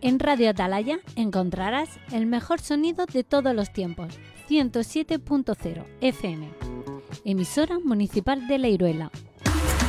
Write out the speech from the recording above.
En Radio Atalaya encontrarás el mejor sonido de todos los tiempos, 107.0 FM, emisora municipal de La Iruela,